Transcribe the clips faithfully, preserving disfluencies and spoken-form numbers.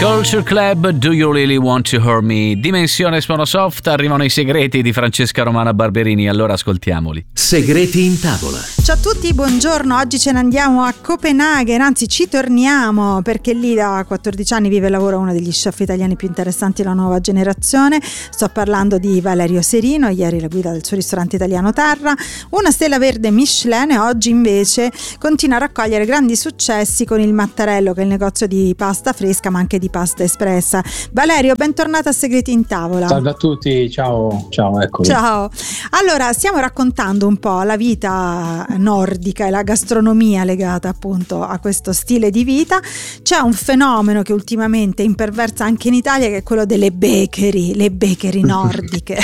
Culture Club, Do You Really Want to Hurt Me? Dimensione Suono Soft, arrivano i segreti di Francesca Romana Barberini, allora ascoltiamoli. Segreti in tavola. Ciao a tutti, buongiorno, oggi ce ne andiamo a Copenaghen, anzi ci torniamo perché lì da quattordici anni vive e lavora uno degli chef italiani più interessanti della nuova generazione. Sto parlando di Valerio Serino, ieri la guida del suo ristorante italiano Terra, una stella verde Michelin, e oggi invece continua a raccogliere grandi successi con il Mattarello, che è il negozio di pasta fresca ma anche di pasta espressa. Valerio, bentornato a Segreti in tavola. Salve a tutti, ciao, ciao, eccomi. Ciao. Allora, stiamo raccontando un po' la vita nordica e la gastronomia legata appunto a questo stile di vita. C'è un fenomeno che ultimamente imperversa anche in Italia, che è quello delle bakery, le bakery nordiche.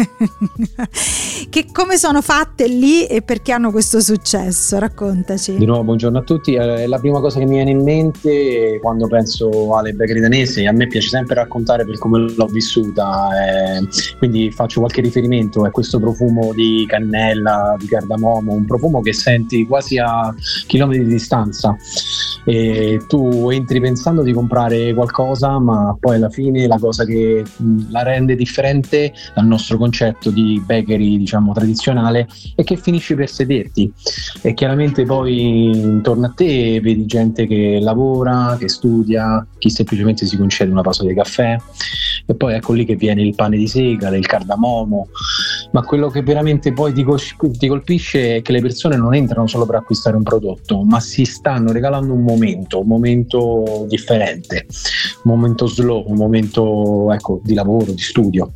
Che come sono fatte lì e perché hanno questo successo? Raccontaci. Di nuovo buongiorno a tutti. Eh, la prima cosa che mi viene in mente quando penso alle bakery danesi, a me piace sempre raccontare per come l'ho vissuta, eh, quindi faccio qualche riferimento a questo profumo di cannella, di cardamomo, un profumo che senti quasi a chilometri di distanza, e tu entri pensando di comprare qualcosa, ma poi alla fine la cosa che la rende differente dal nostro concetto di bakery, diciamo, tradizionale, è che finisci per sederti e chiaramente poi intorno a te vedi gente che lavora, che studia, chi semplicemente si concede una pausa di caffè, e poi ecco lì che viene il pane di segale, il cardamomo. Ma quello che veramente poi ti, col- ti colpisce è che le persone non entrano solo per acquistare un prodotto, ma si stanno regalando un momento, un momento differente, un momento slow, un momento, ecco, di lavoro, di studio.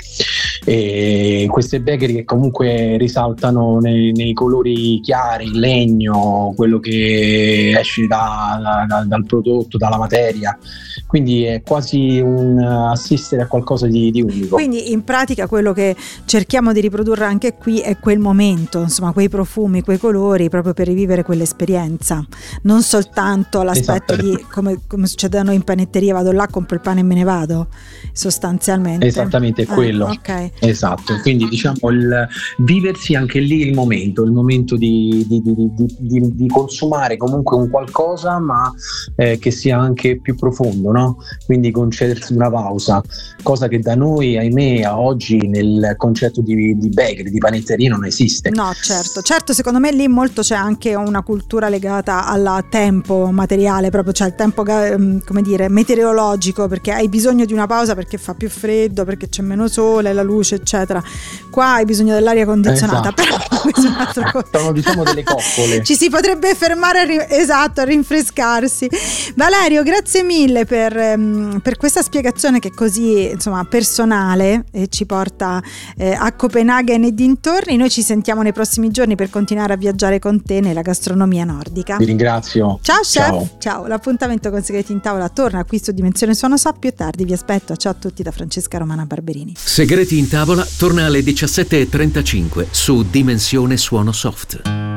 E queste bakery che comunque risaltano nei, nei colori chiari, il legno, quello che esce da, da, dal prodotto, dalla materia, quindi è quasi un assistere a qualcosa di, di unico. Quindi in pratica quello che cerchiamo di riprodurre anche qui è quel momento, insomma, quei profumi, quei colori, proprio per rivivere quell'esperienza, non soltanto l'aspetto di come, come succede da noi in panetteria, vado là, compro il pane e me ne vado, sostanzialmente. Esattamente, è quello. Ah, okay. Esatto, quindi diciamo il viversi anche lì il momento, il momento di, di, di, di, di, di consumare comunque un qualcosa, ma eh, che sia anche più profondo, no? Quindi concedersi una pausa, cosa che da noi, ahimè, a oggi nel concetto di, di bakery, di panetteria non esiste. No, certo, certo, secondo me lì molto c'è anche una cultura legata al tempo materiale, proprio c'è il tempo, come dire, meteorologico, perché hai bisogno di una pausa perché fa più freddo, perché c'è meno sole, la luce, eccetera. Qua hai bisogno dell'aria condizionata, esatto. Però questa è un'altra cosa. Sono, diciamo, delle coccole. Ci si potrebbe fermare a ri- esatto, a rinfrescarsi. Valerio, grazie mille per, um, per questa spiegazione che è così, insomma, personale e ci porta eh, a Copenaghen e dintorni. Noi ci sentiamo nei prossimi giorni per continuare a viaggiare con te nella gastronomia nordica. Ti ringrazio. Ciao chef. Ciao. Ciao. L'appuntamento con Segreti in tavola torna qui su Dimensione Suono Soft più tardi. Vi aspetto. Ciao a tutti da Francesca Romana Barberini. Segreti in tavola torna alle diciassette e trentacinque su Dimensione Suono Soft.